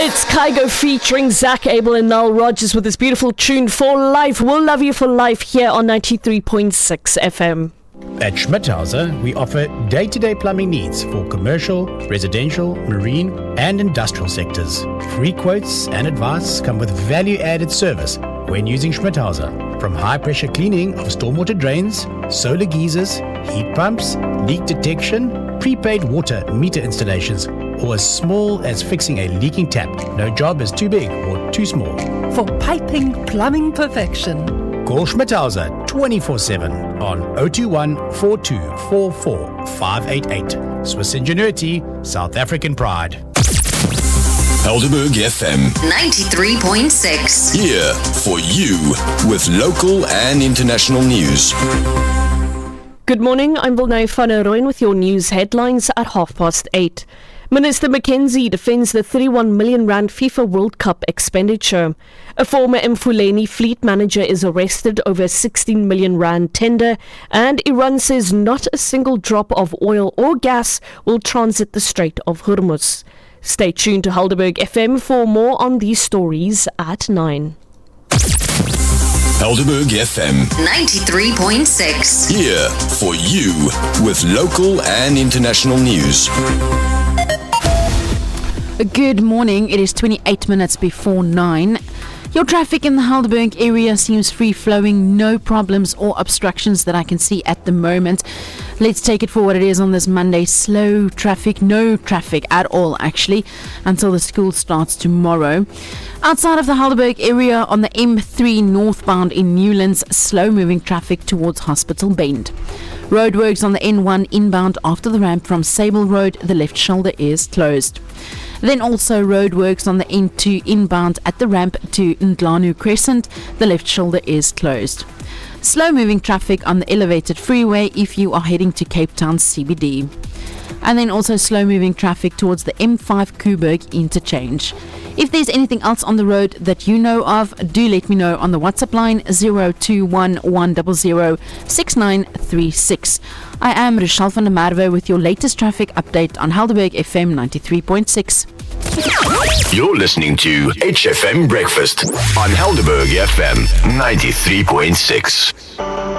It's Kygo featuring Zach Abel and Nile Rodgers with this beautiful tune, For Life. We'll love you for life here on 93.6 FM. At Schmidhauser, we offer day-to-day plumbing needs for commercial, residential, marine, and industrial sectors. Free quotes and advice come with value-added service when using Schmidhauser. From high-pressure cleaning of stormwater drains, solar geysers, heat pumps, leak detection, prepaid water meter installations, or as small as fixing a leaking tap. No job is too big or too small. For piping plumbing perfection, call Schmidhauser 24/7 on 021 4244 588. Swiss ingenuity, South African pride. Helderberg FM 93.6. here for you with local and international news. Good morning, I'm Vilnay van der Rooyen with your news headlines at 8:30. Minister Mackenzie defends the 31 million rand FIFA World Cup expenditure. A former Mfuleni fleet manager is arrested over a 16 million rand tender, and Iran says not a single drop of oil or gas will transit the Strait of Hormuz. Stay tuned to Helderberg FM for more on these stories at 9. Helderberg FM 93.6. here for you with local and international news. Good morning, it is 28 minutes before 9. Your traffic in the Helderberg area seems free-flowing, no problems or obstructions that I can see at the moment. Let's take it for what it is on this Monday. Slow traffic, no traffic at all actually, until the school starts tomorrow. Outside of the Helderberg area on the M3 northbound in Newlands, slow-moving traffic towards Hospital Bend. Roadworks on the N1 inbound after the ramp from Sable Road, the left shoulder is closed. Then also roadworks on the N2 inbound at the ramp to Ndlanu Crescent, the left shoulder is closed. Slow moving traffic on the elevated freeway if you are heading to Cape Town CBD. And then also slow moving traffic towards the M5 Kuiberg interchange. If there's anything else on the road that you know of, do let me know on the WhatsApp line 021 100 6936. I am Rochelle van der Merwe with your latest traffic update on Helderberg FM 93.6. You're listening to HFM Breakfast on Helderberg FM 93.6.